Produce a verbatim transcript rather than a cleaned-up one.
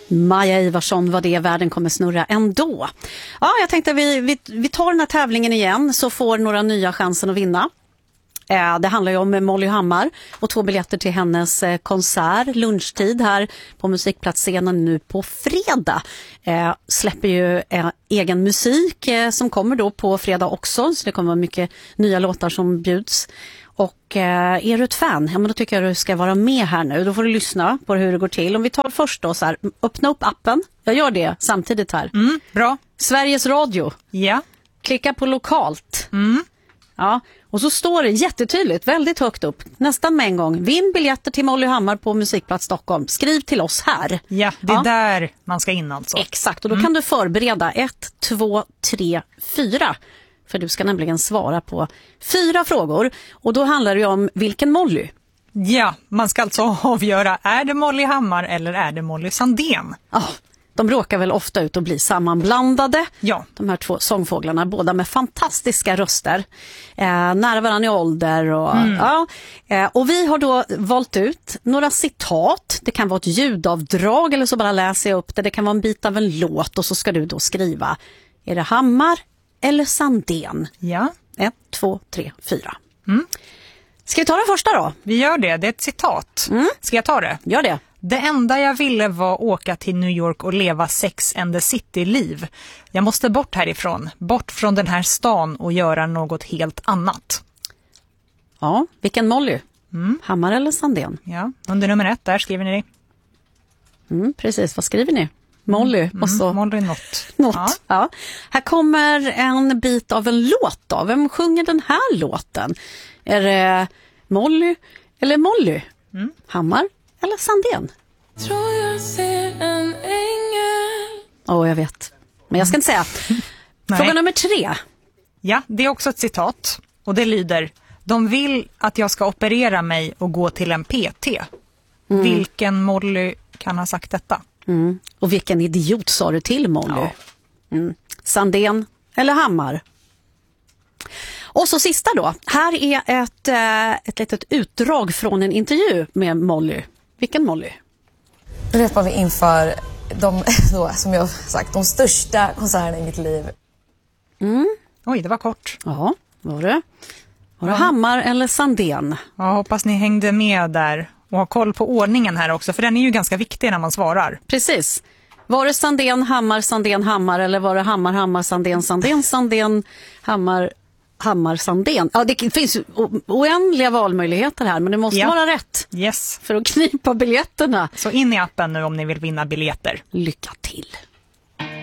Maja Ivarsson var det, världen kommer snurra ändå. Ja, jag tänkte vi, vi, vi tar den här tävlingen igen så får några nya chansen att vinna. Eh, det handlar ju om Molly Hammar och två biljetter till hennes eh, konsert, lunchtid här på musikplatsscenen nu på fredag. Eh, släpper ju eh, egen musik eh, som kommer då på fredag också, så det kommer vara mycket nya låtar som bjuds. Och eh, är du ett fan, ja men då tycker jag du ska vara med här nu. Då får du lyssna på hur det går till. Om vi tar först då så här, öppna upp appen. Jag gör det samtidigt här. Mm, bra. Sveriges Radio. Ja. Klicka på lokalt. Mm. Ja, och så står det jättetydligt, väldigt högt upp, nästan med en gång. Vinn biljetter till Molly Hammar på Musikplats Stockholm. Skriv till oss här. Ja, det är ja. där man ska in alltså. Exakt, och då mm. kan du förbereda ett, två, tre, fyra. För du ska nämligen svara på fyra frågor. Och då handlar det om vilken Molly. Ja, man ska alltså avgöra, är det Molly Hammar eller är det Molly Sandén? Ja, de råkar väl ofta ut att bli sammanblandade. Ja. De här två sångfåglarna, båda med fantastiska röster. Eh, nära varandra i ålder. Och, mm. ja, eh, och vi har då valt ut några citat. Det kan vara ett ljudavdrag eller så bara läser jag upp det. Det kan vara en bit av en låt och så ska du då skriva. Är det Hammar eller Sandén? Ja. Ett, två, tre, fyra. Mm. Ska vi ta det första då? Vi gör det, det är ett citat. Mm. Ska jag ta det? Gör det. Det enda jag ville var åka till New York och leva Sex and the City-liv. Jag måste bort härifrån, bort från den här stan och göra något helt annat. Ja, vilken Molly? Mm. Hammar eller Sandén? Ja, under nummer ett, där skriver ni det. Mm, precis, vad skriver ni? Molly Mm, och så Molly något. något. Ja. Ja. Här kommer en bit av en låt då. Vem sjunger den här låten? Är det Molly eller Molly? Mm. Hammar eller Sandén? Tror jag ser en ängel. Åh, oh, jag vet. Men jag ska inte säga. Fråga nummer tre. Ja, det är också ett citat. Och det lyder: de vill att jag ska operera mig och gå till en P T. Mm. Vilken Molly kan ha sagt detta? Mm. Och vilken idiot sa du till Molly? Ja. Mm. Sandén eller Hammar? Och så sista då. Här är ett, ett litet utdrag från en intervju med Molly. Vilken Molly? Nu repar vi inför de, då, som jag har sagt, de största konserterna i mitt liv. Mm. Oj, det var kort. Ja, var det? Var det ja. Hammar eller Sandén? Ja, hoppas ni hängde med där och har koll på ordningen här också, för den är ju ganska viktig när man svarar. Precis. Var det Sandén, Hammar, Sandén, Hammar eller var det Hammar, Hammar, Sandén, Sandén, Sandén, Hammar, Hammar, Sandén? Ja, det finns oändliga valmöjligheter här, men det måste ja. vara rätt. Yes. För att knipa biljetterna. Så in i appen nu om ni vill vinna biljetter. Lycka till!